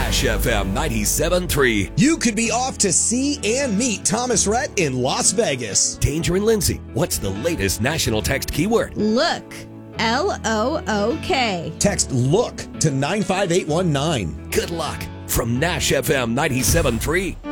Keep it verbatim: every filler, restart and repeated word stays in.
Nash F M ninety-seven point three. You could be off to see and meet Thomas Rhett in Las Vegas. Danger and Lindsay, what's the latest national text keyword? Look. L O O K. Text LOOK to nine five eight one nine. Good luck from Nash F M ninety-seven point three.